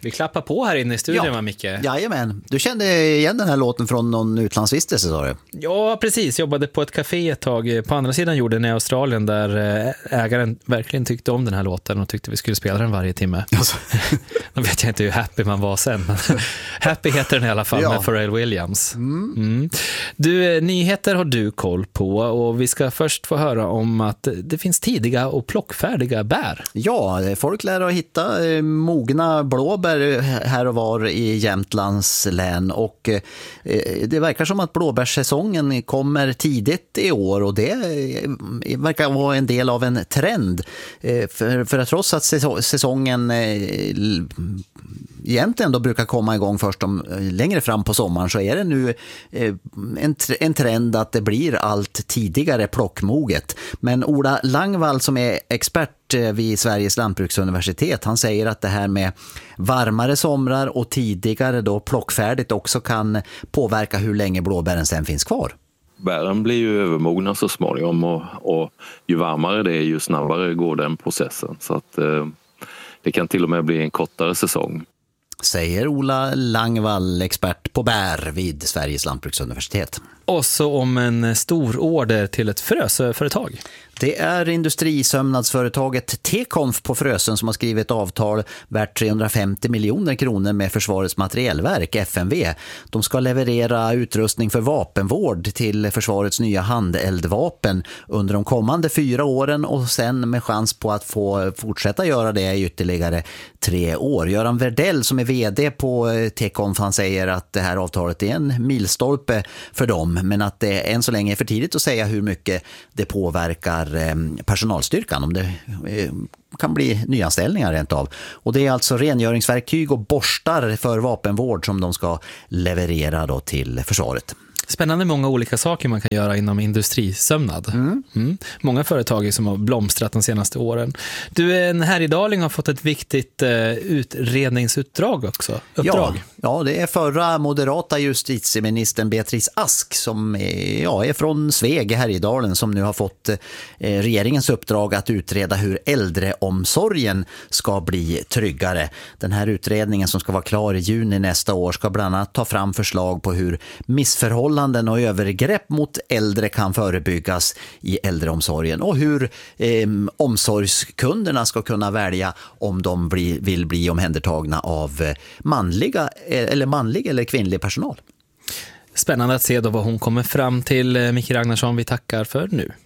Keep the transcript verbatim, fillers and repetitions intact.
Vi klappar på här inne i studion, Ja. va, Micke? Jajamän. Du kände igen den här låten från någon utlandsvistelse, sa du? Ja, precis. Jobbade på ett café ett tag på andra sidan jorden i Australien där ägaren verkligen tyckte om den här låten och tyckte vi skulle spela den varje timme. Alltså. Nu vet jag inte hur happy man var sen, men Happy heter den i alla fall, Ja. med Pharrell Williams. Mm. Mm. Du, nyheter har du koll på och vi ska först få höra om att det finns tidiga och plockfärdiga bär. Ja, folk lär att hitta eh, mogna blåbär här och var i Jämtlands län och eh, det verkar som att blåbärssäsongen kommer tidigt i år och det eh, verkar vara en del av en trend. Eh, för, för att trots att säsongen eh, egentligen då brukar komma igång först om, längre fram på sommaren, så är det nu eh, en, en trend att det blir allt tidigare plockmoget. Men Ola Langvall som är expert vid Sveriges lantbruksuniversitet, han säger att det här med varmare somrar och tidigare då plockfärdigt också kan påverka hur länge blåbären sen finns kvar. Bären blir ju övermogna så småningom och, och ju varmare det är ju snabbare går den processen, så att eh, det kan till och med bli en kortare säsong. Säger Ola Langvall, expert på bär vid Sveriges lantbruksuniversitet. Och så om en stor order till ett frösöföretag. Det är industrisömnadsföretaget T-Conf på Frösön som har skrivit avtal värt trehundrafemtio miljoner kronor med Försvarets materielverk, F M V. De ska leverera utrustning för vapenvård till Försvarets nya handeldvapen under de kommande fyra åren och sen med chans på att få fortsätta göra det i ytterligare tre år. Göran Verdell som är vd på T-Conf, han säger att det här avtalet är en milstolpe för dem, men att det än så länge är för tidigt att säga hur mycket det påverkar personalstyrkan, om det kan bli nyanställningar rent av. Och det är alltså rengöringsverktyg och borstar för vapenvård som de ska leverera då till försvaret. Spännande många olika saker man kan göra inom industrisömnad. Mm. Mm. Många företag som har blomstrat de senaste åren. Du, en härjedaling har fått ett viktigt eh, utredningsuppdrag också. Uppdrag. Ja, ja, det är förra moderata justitieministern Beatrice Ask som är, ja, är från Sveg i Härjedalen som nu har fått eh, regeringens uppdrag att utreda hur äldreomsorgen ska bli tryggare. Den här utredningen som ska vara klar i juni nästa år ska bland annat ta fram förslag på hur missförhållanden och övergrepp mot äldre kan förebyggas i äldreomsorgen och hur eh, omsorgskunderna ska kunna välja om de bli, vill bli omhändertagna av manliga eller manlig eller kvinnlig personal. Spännande att se då vad hon kommer fram till. Micke Ragnarsson, vi tackar för nu.